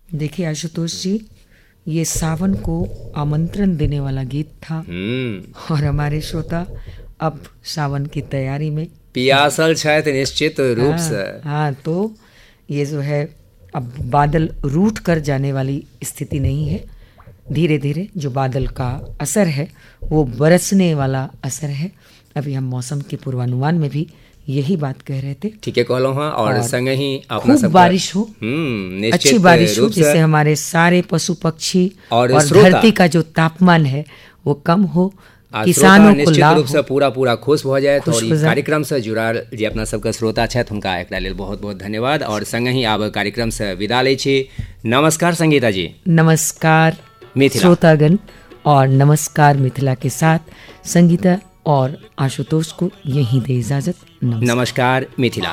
देखिए आशुतोष जी, ये सावन को आमंत्रण देने वाला गीत था और हमारे श्रोता अब सावन की तैयारी में पियासल छथि निश्चित रूप से। हाँ, तो ये जो है अब बादल रूठ कर जाने वाली स्थिति नहीं है। धीरे धीरे जो बादल का असर है वो बरसने वाला असर है। अभी हम मौसम के पूर्वानुमान में भी यही बात कह रहे थे। ठीक है कहलो हाँ। और संग ही अपना खूब बारिश हो, अच्छी बारिश हो, जिससे हमारे सारे पशु पक्षी और धरती का जो तापमान है वो कम हो, किसानों को लाभ रूप से पूरा खुश हो जाए। और इस कार्यक्रम से जुड़ल जे अपना सबके श्रोता छथि हुनका एकरा लेल बहुत बहुत धन्यवाद। और संग ही आब कार्यक्रम से विदा लै छी। नमस्कार संगीता जी। नमस्कार श्रोतागण, और नमस्कार मिथिला के साथ संगीता और आशुतोष को यहीं दे इजाजत। नमस्कार मिथिला।